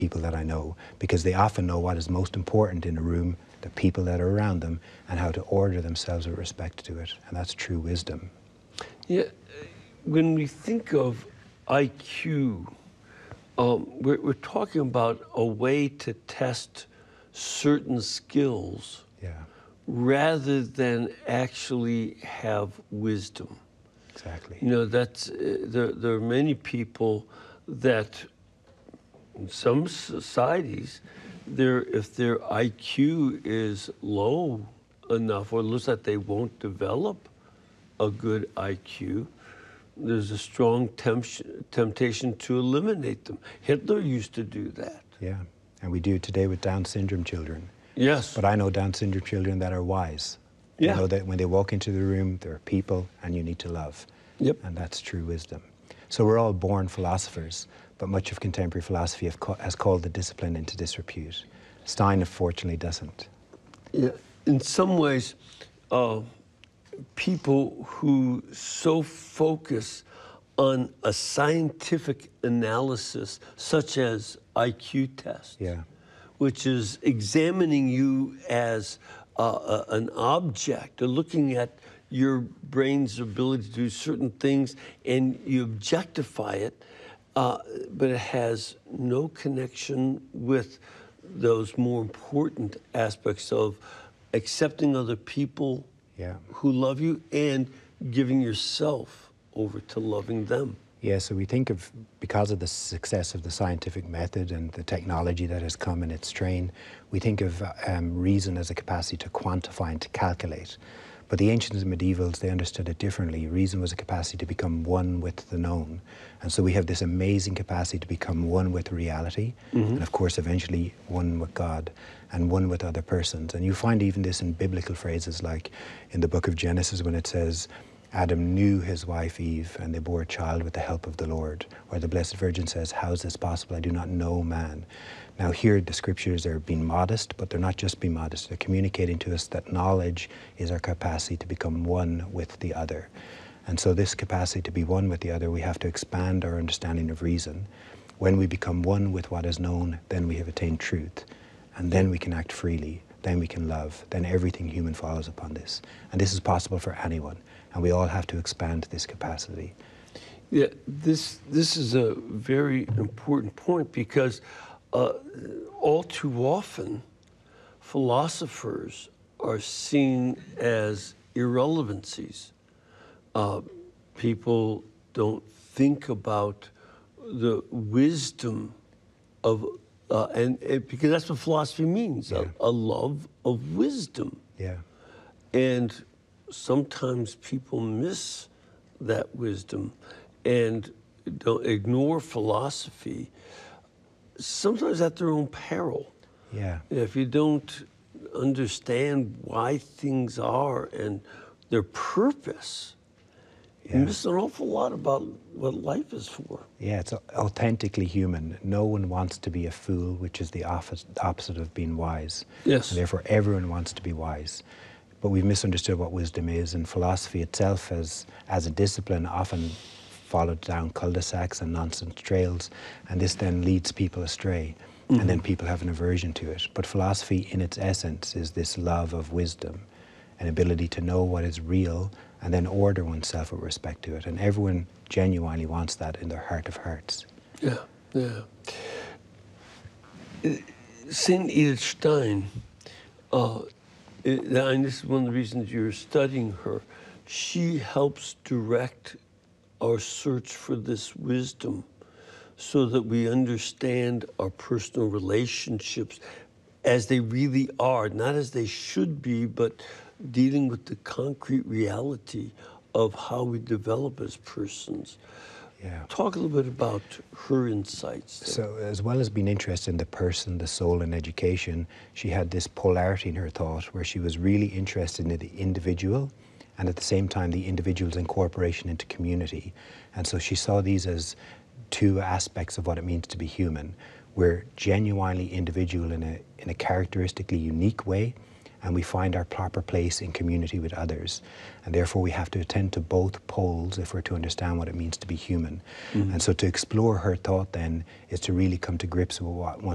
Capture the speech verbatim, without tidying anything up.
people that I know, because they often know what is most important in a room, the people that are around them, and how to order themselves with respect to it. And that's true wisdom. Yeah, when we think of I Q, um, we're, we're talking about a way to test certain skills Yeah, rather than actually have wisdom. exactly. You know, that's, uh, there, there are many people that in some societies, their, if their I Q is low enough, or looks like they won't develop a good I Q, there's a strong temp- temptation to eliminate them. Hitler used to do that. Yeah, and we do it today with Down syndrome children. Yes. But I know Down syndrome children that are wise. Yeah. They know that when they walk into the room, there are people and you need to love. Yep. And that's true wisdom. So we're all born philosophers, but much of contemporary philosophy have ca- has called the discipline into disrepute. Stein, unfortunately, doesn't. Yeah. In some ways, uh, people who so focus on a scientific analysis, such as I Q tests, Yeah. which is examining you as uh, a, an object, or looking at your brain's ability to do certain things, and you objectify it, uh, but it has no connection with those more important aspects of accepting other people Yeah. who love you and giving yourself over to loving them. Yeah, so we think of, because of the success of the scientific method and the technology that has come in its train, we think of um, reason as a capacity to quantify and to calculate. But the ancients and medievals, they understood it differently. Reason was a capacity to become one with the known. And so we have this amazing capacity to become one with reality, mm-hmm. and of course eventually one with God and one with other persons. And you find even this in biblical phrases, like in the book of Genesis when it says, Adam knew his wife Eve, and they bore a child with the help of the Lord. Or the Blessed Virgin says, how is this possible? I do not know man. Now here the scriptures are being modest, but they're not just being modest. They're communicating to us that knowledge is our capacity to become one with the other. And so this capacity to be one with the other, we have to expand our understanding of reason. When we become one with what is known, then we have attained truth. And then we can act freely. Then we can love. Then everything human follows upon this. And this is possible for anyone. And we all have to expand this capacity. Yeah, this this is a very important point, because uh, all too often philosophers are seen as irrelevancies. Uh, people don't think about the wisdom of, uh, and, and because that's what philosophy means, Yeah. a, a love of wisdom. Yeah. And sometimes people miss that wisdom and don't ignore philosophy, sometimes at their own peril. Yeah. If you don't understand why things are and their purpose, Yeah. you miss an awful lot about what life is for. Yeah, it's authentically human. No one wants to be a fool, which is the opposite of being wise. Yes. And therefore, everyone wants to be wise. But we've misunderstood what wisdom is, and philosophy itself as, as a discipline often followed down cul-de-sacs and nonsense trails, and this then leads people astray, mm-hmm. and then people have an aversion to it. But philosophy in its essence is this love of wisdom, an ability to know what is real and then order oneself with respect to it. And everyone genuinely wants that in their heart of hearts. Yeah, yeah. Saint Edith Stein, uh, and this is one of the reasons you're studying her, she helps direct our search for this wisdom so that we understand our personal relationships as they really are, not as they should be, but dealing with the concrete reality of how we develop as persons. Yeah. Talk a little bit about her insights there. So as well as being interested in the person, the soul, and education, she had this polarity in her thought where she was really interested in the individual and at the same time the individual's incorporation into community. And so she saw these as two aspects of what it means to be human. We're genuinely individual in a, in a characteristically unique way, and we find our proper place in community with others. And therefore we have to attend to both poles if we're to understand what it means to be human. Mm-hmm. And so to explore her thought then is to really come to grips with what one